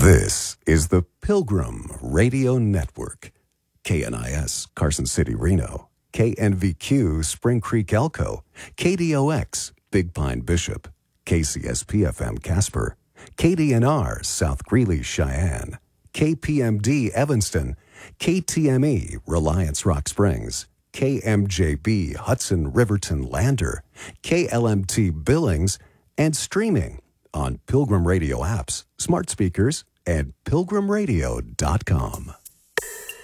This is the Pilgrim Radio Network. KNIS, Carson City, Reno. KNVQ, Spring Creek, Elko. KDOX, Big Pine, Bishop. KCSP-FM, Casper. KDNR, South Greeley, Cheyenne. KPMD, Evanston. KTME, Reliance, Rock Springs. KMJB, Hudson, Riverton, Lander. KLMT, Billings. And streaming on Pilgrim Radio apps, smart speakers, and pilgrimradio.com.